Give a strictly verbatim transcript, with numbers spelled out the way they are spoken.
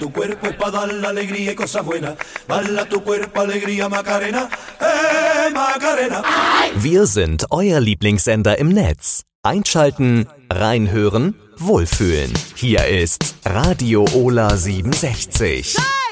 Tu cuerpo es para dar la alegría y cosas buenas. Bala tu cuerpo, alegría, Macarena. Eh, Macarena. Wir sind euer Lieblingssender im Netz. Einschalten, reinhören, wohlfühlen. Hier ist Radio Ola siebenundsechzig.